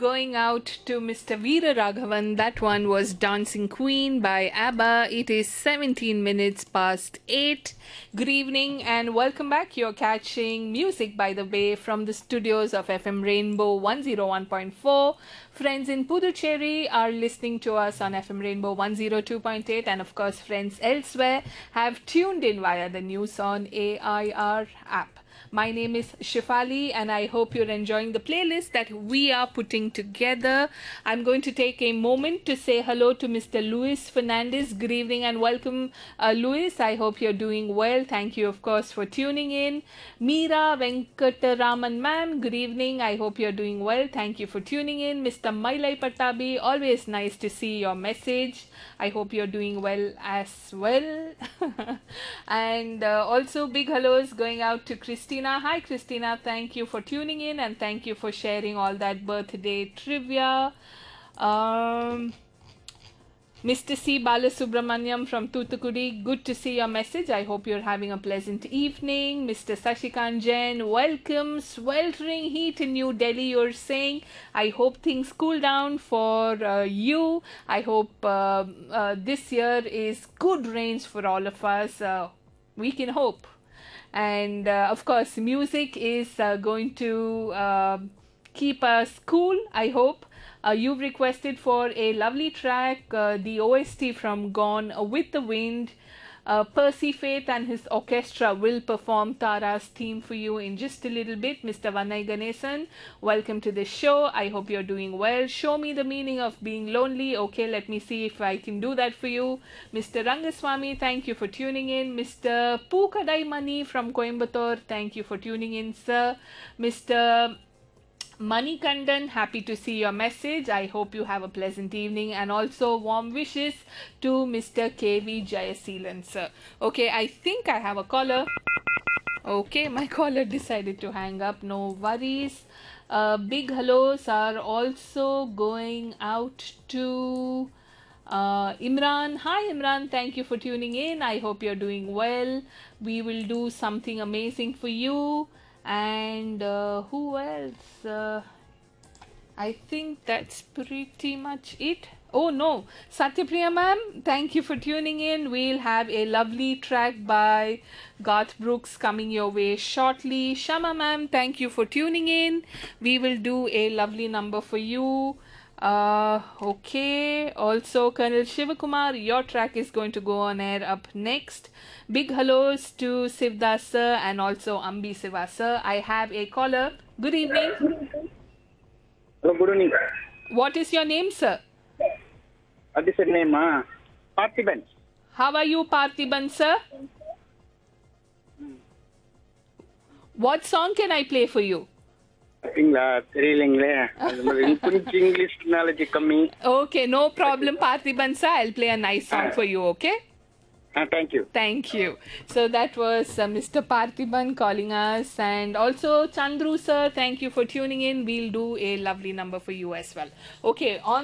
going out to Mr. Veera Raghavan. That one was Dancing Queen by ABBA. It is 17 minutes past 8. Good evening and welcome back. You're catching music, by the way, from the studios of FM Rainbow 101.4. Friends in Puducherry are listening to us on FM Rainbow 102.8, and of course friends elsewhere have tuned in via the News on AIR app. My name is Shifali and I hope you're enjoying the playlist that we are putting together. I'm going to take a moment to say hello to Mr. Luis Fernandez. Good evening and welcome, Luis. I hope you're doing well. Thank you, of course, for tuning in. Meera Venkataraman ma'am, good evening. I hope you're doing well. Thank you for tuning in. Mr. Mailai Patabi, always nice to see your message. I hope you're doing well as well. And also big hellos going out to Christina. Hi Christina, thank you for tuning in and thank you for sharing all that birthday trivia. Mr. C. Balasubramanyam from Thoothukudi, good to see your message. I hope you're having a pleasant evening. Mr. Sashikant Jain, welcome. Sweltering heat in New Delhi, you're saying. I hope things cool down for you. I hope this year is good rains for all of us. We can hope. And of course, music is going to keep us cool, I hope. You've requested for a lovely track, the OST from Gone with the Wind. Percy Faith and his orchestra will perform Tara's theme for you in just a little bit. Mr. Vanai Ganesan, welcome to the show. I hope you're doing well. Show me the meaning of being lonely. Okay, let me see if I can do that for you. Mr. Rangaswamy, thank you for tuning in. Mr. Pukadai Mani from Coimbatore, thank you for tuning in, sir. Mr. Manikandan, happy to see your message. I hope you have a pleasant evening and also warm wishes to Mr. KV Jayaseelan, sir. Okay, I think I have a caller. Okay, my caller decided to hang up. No worries. Big hellos are also going out to Imran. Hi Imran, thank you for tuning in. I hope you're doing well. We will do something amazing for you. And who else? I think that's pretty much it. Oh no, Satyapriya ma'am, thank you for tuning in. We'll have a lovely track by Garth Brooks coming your way shortly. Shama ma'am, thank you for tuning in. We will do a lovely number for you. Okay, also Colonel Shivakumar, your track is going to go on air up next. Big hellos to Sivdas sir and also Ambi Siva sir. I have a caller. Good evening. Hello, good evening. What is your name, sir? What is your name? Parthiban. How are you, Parthiban sir? What song can I play for you? English knowledge coming. Okay, no problem, Parthiban sir. I'll play a nice song for you, okay? Thank you. Thank you. So that was Mr. Parthiban calling us, and also Chandru sir, thank you for tuning in. We'll do a lovely number for you as well. Okay, on